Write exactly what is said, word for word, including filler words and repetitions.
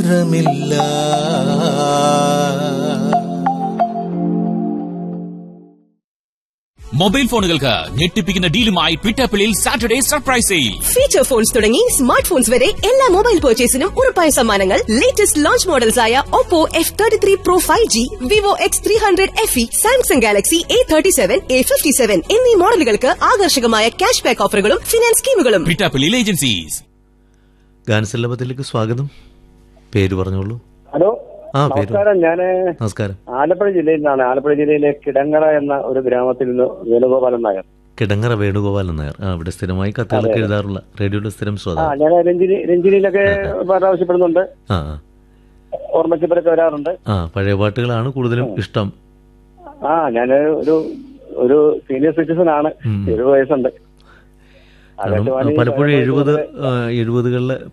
ദൂരമില്ല. Mobile ഫോണുകൾക്ക് ഞെട്ടിപ്പിക്കുന്ന ഡീലുമായി ട്വിറ്റപ്പിളിൽ Saturday surprise sale. Feature phones തുടങ്ങി smart phones വരെ എല്ലാ മൊബൈൽ പർച്ചേസിനും ഉറപ്പായ സമ്മാനങ്ങൾ. ലേറ്റസ്റ്റ് ലോഞ്ച് മോഡൽസ് ആയ Oppo F thirty three pro five G, Vivo X three hundred F E, Samsung Galaxy A thirty seven, A fifty seven എന്നീ മോഡലുകൾക്ക് ആകർഷകമായ cash back ഓഫറുകളും finance സ്കീമുകളും. ട്വിറ്റപ്പിളിൽ agencies. ഗാനസല്ലഭത്തിലേക്ക് സ്വാഗതം. പേര് പറഞ്ഞോളൂ. ഹലോ, ആ പേര്. നമസ്കാരം. ഞാന് നമസ്കാരം. ആലപ്പുഴ ജില്ലയിൽ നിന്നാണ്. ആലപ്പുഴ ജില്ലയിലെ കിടങ്ങറ എന്ന ഒരു ഗ്രാമത്തിൽ നിന്ന് വേണുഗോപാലൻ നായർ. കിടങ്ങറ വേണുഗോപാലൻ നായർ. ആ ഇവിടെ സ്ഥിരമായി കത്തുകളൊക്കെ എഴുതാറുള്ള റേഡിയോയുടെ സ്ഥിരം ആ ശ്രോതാവ്. ഞാൻ രഞ്ജിനി രഞ്ജിനിയിലൊക്കെ ആവശ്യപ്പെടുന്നുണ്ട്. ആ ഓർമ്മച്ചപ്പരൊക്കെ വരാറുണ്ട്. ആ പഴയ പാട്ടുകളാണ് കൂടുതലും ഇഷ്ടം. ആ ഞാൻ ഒരു ഒരു സീനിയർ സിറ്റിസൺ ആണ്. എഴുപത് വയസ്സുണ്ട്. പലപ്പോഴും എഴുപത് എഴുപതുകളിലെ